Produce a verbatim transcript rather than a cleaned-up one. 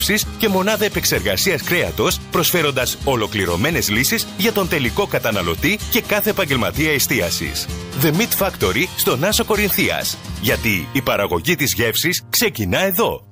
και μονάδα επεξεργασίας κρέατος, προσφέροντας ολοκληρωμένες λύσεις για τον τελικό καταναλωτή και κάθε επαγγελματία εστίασης. The Meat Factory στον Άσο Κορινθίας. Γιατί η παραγωγή της γεύσης ξεκινά εδώ.